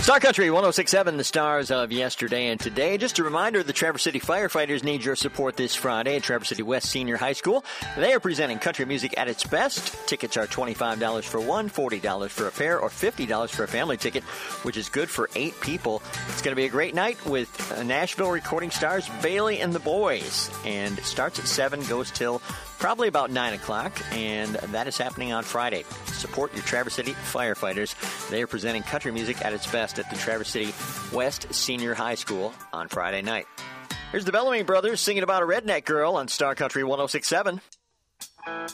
Star Country 106.7, the stars of yesterday and today. Just a reminder, the Traverse City Firefighters need your support this Friday at Traverse City West Senior High School. They are presenting country music at its best. Tickets are $25 for one, $40 for a pair, or $50 for a family ticket, which is good for 8 people. It's going to be a great night with Nashville recording stars Bailey and the Boys. And starts at 7, goes till probably about 9 o'clock, and that is happening on Friday. Support your Traverse City Firefighters. They are presenting country music at its best at the Traverse City West Senior High School on Friday night. Here's the Bellamy Brothers singing about a redneck girl on Star Country 106.7.